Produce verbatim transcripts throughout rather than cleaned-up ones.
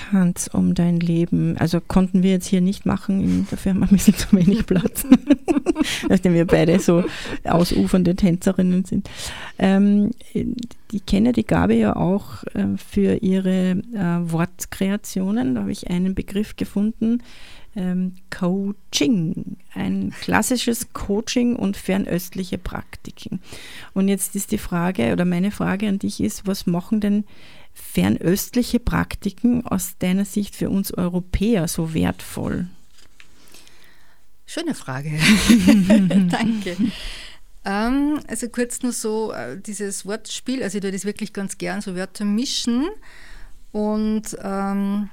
Tanz um dein Leben. Also konnten wir jetzt hier nicht machen, dafür haben wir ein bisschen zu wenig Platz, nachdem wir beide so ausufernde Tänzerinnen sind. Ähm, ich kenne die Gabi ja auch äh, für ihre äh, Wortkreationen. Da habe ich einen Begriff gefunden, ähm, Coaching, ein klassisches Coaching und fernöstliche Praktiken. Und jetzt ist die Frage, oder meine Frage an dich ist, was machen denn fernöstliche Praktiken aus deiner Sicht für uns Europäer so wertvoll? Schöne Frage. Danke. Ähm, also kurz nur so, äh, dieses Wortspiel, also ich tue das wirklich ganz gern, so Wörter mischen und ähm,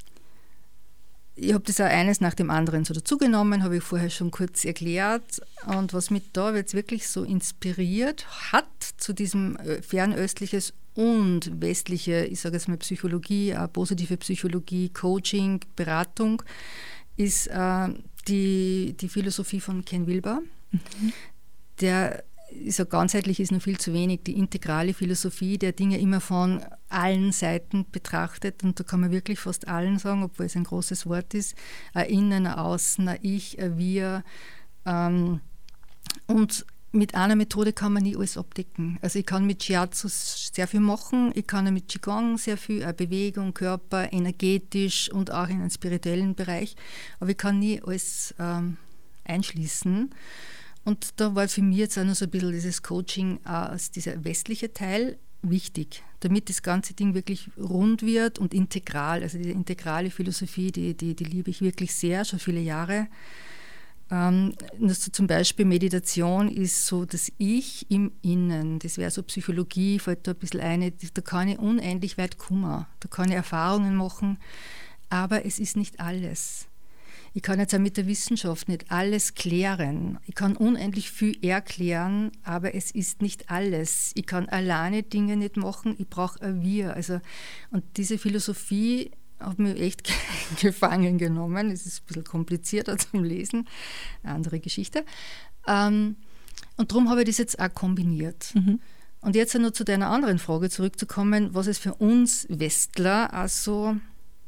ich habe das auch eines nach dem anderen so dazugenommen, habe ich vorher schon kurz erklärt. Und was mich da jetzt wirklich so inspiriert hat zu diesem fernöstliches und westliche, ich sage jetzt mal Psychologie, auch positive Psychologie, Coaching, Beratung, ist äh, die, die Philosophie von Ken Wilber. Mhm. Der ist ja ganzheitlich ist noch viel zu wenig, die integrale Philosophie, der Dinge immer von allen Seiten betrachtet und da kann man wirklich fast allen sagen, obwohl es ein großes Wort ist, ein Innen, ein Außen, ein Ich, ein Wir ähm, und mit einer Methode kann man nie alles abdecken. Also ich kann mit Shiatsu sehr viel machen, ich kann mit Qigong sehr viel, auch Bewegung, Körper, energetisch und auch in einem spirituellen Bereich, aber ich kann nie alles ähm, einschließen. Und da war für mich jetzt auch noch so ein bisschen dieses Coaching als dieser westliche Teil wichtig, damit das ganze Ding wirklich rund wird und integral. Also diese integrale Philosophie, die, die, die liebe ich wirklich sehr, schon viele Jahre. Ähm, also zum Beispiel Meditation ist so das Ich im Innen. Das wäre so Psychologie, fällt da ein bisschen ein. Da kann ich unendlich weit kommen. Da kann ich Erfahrungen machen, aber es ist nicht alles. Ich kann jetzt auch mit der Wissenschaft nicht alles klären. Ich kann unendlich viel erklären, aber es ist nicht alles. Ich kann alleine Dinge nicht machen, ich brauche ein Wir. Also, und diese Philosophie hat mich echt gefangen genommen. Es ist ein bisschen komplizierter zum Lesen, eine andere Geschichte. Und darum habe ich das jetzt auch kombiniert. Mhm. Und jetzt noch zu deiner anderen Frage zurückzukommen, was es für uns Westler also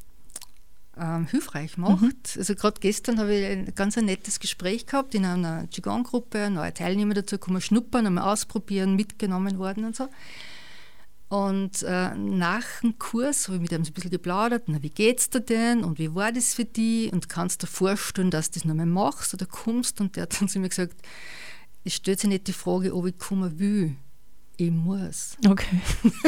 Ähm, hilfreich macht. Mhm. Also gerade gestern habe ich ein ganz ein nettes Gespräch gehabt in einer Qigong-Gruppe, neue Teilnehmer dazu kommen schnuppern, einmal ausprobieren, mitgenommen worden und so. Und äh, nach dem Kurs habe ich mit ihm so ein bisschen geplaudert, na, wie geht's dir denn und wie war das für dich und kannst du dir vorstellen, dass du das noch mal machst oder kommst? Und der hat dann zu mir gesagt, es stellt sich nicht die Frage, ob ich kommen will. Ich muss. Okay.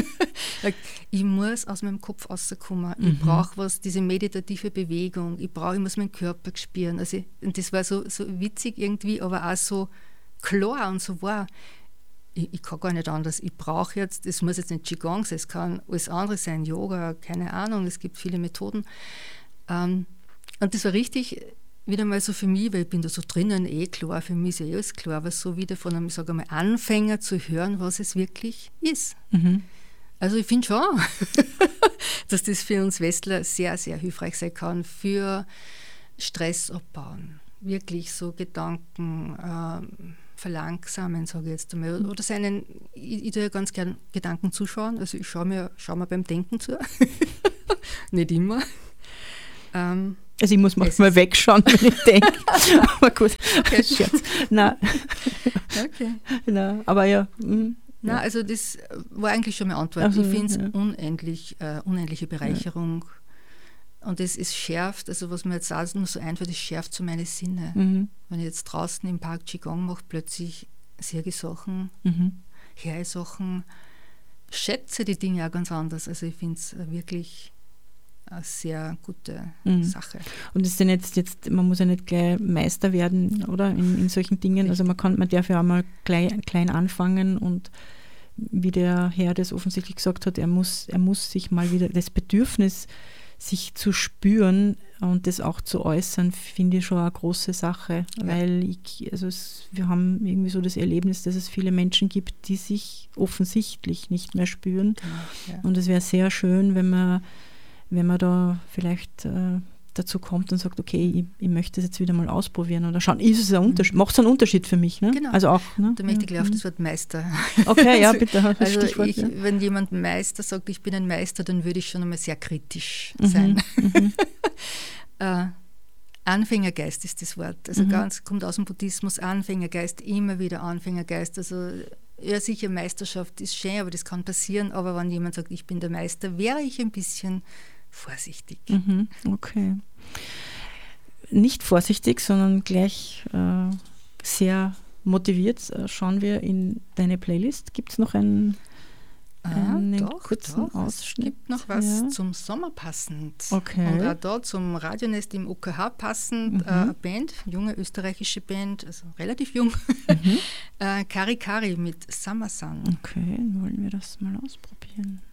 Ich muss aus meinem Kopf rauskommen. Mhm. Ich brauche was, diese meditative Bewegung. Ich brauche, ich muss meinen Körper spüren. Also, und das war so, so witzig irgendwie, aber auch so klar und so wahr. Ich, ich kann gar nicht anders. Ich brauche jetzt, es muss jetzt nicht Qigong sein, es kann alles andere sein, Yoga, keine Ahnung, es gibt viele Methoden. Ähm, und das war richtig wieder mal so für mich, weil ich bin da so drinnen, eh klar, für mich ist ja eh alles klar, aber so wieder von einem, sage mal, Anfänger zu hören, was es wirklich ist. Mhm. Also ich finde schon, dass das für uns Westler sehr, sehr hilfreich sein kann, für Stress abbauen, wirklich so Gedanken ähm, verlangsamen, sage ich jetzt einmal, oder seinen, ich, ich tue ja ganz gern Gedanken zuschauen, also ich schaue mir, schau mir beim Denken zu, nicht immer. Ähm, Also ich muss manchmal wegschauen, wenn ich denke. Aber gut, okay. Scherz. Nein. Okay. Nein, aber ja. Mh, Nein, ja. also das war eigentlich schon meine Antwort. Also, ich finde es ja. unendlich, äh, unendliche Bereicherung. Ja. Und es, es schärft, also was mir jetzt auch nur so einfällt, es schärft so meine Sinne. Mhm. Wenn ich jetzt draußen im Park Qigong mache, plötzlich sehe ich Sachen, mhm. höre ich Sachen, schätze die Dinge auch ganz anders. Also ich finde es wirklich eine sehr gute mhm. Sache. Und es ist ja jetzt, jetzt, man muss ja nicht gleich Meister werden, oder? In, in solchen Dingen. Richtig. Also man kann, man darf ja auch mal klein, klein anfangen und wie der Herr das offensichtlich gesagt hat, er muss, er muss sich mal wieder, das Bedürfnis, sich zu spüren und das auch zu äußern, finde ich schon eine große Sache, ja. Weil ich, also es, wir haben irgendwie so das Erlebnis, dass es viele Menschen gibt, die sich offensichtlich nicht mehr spüren. Genau, ja. Und es wäre sehr schön, wenn man wenn man da vielleicht äh, dazu kommt und sagt, okay, ich, ich möchte es jetzt wieder mal ausprobieren oder schauen, ist es ein Unterschied, macht es einen Unterschied für mich? Ne? Genau. Also auch, ne? Da möchte ich gleich auf das Wort Meister. Okay, ja, bitte. Das also Stichwort, ich, ja. wenn jemand Meister sagt, ich bin ein Meister, dann würde ich schon einmal sehr kritisch Mhm, sein. mhm. äh, Anfängergeist ist das Wort. Also Mhm. ganz kommt aus dem Buddhismus, Anfängergeist, immer wieder Anfängergeist. Also ja, sicher, Meisterschaft ist schön, aber das kann passieren. Aber wenn jemand sagt, ich bin der Meister, wäre ich ein bisschen vorsichtig. Mhm, okay. Nicht vorsichtig, sondern gleich äh, sehr motiviert äh, schauen wir in deine Playlist. Gibt es noch einen, Ah, einen doch, kurzen doch. Ausschnitt? Es gibt noch was ja. zum Sommer passend. Okay. Und auch da zum Radionest im O K H passend. Mhm. Äh, eine Band, junge österreichische Band, also relativ jung. Mhm. äh, Kari Kari mit Summer Sun. Okay, dann wollen wir das mal ausprobieren.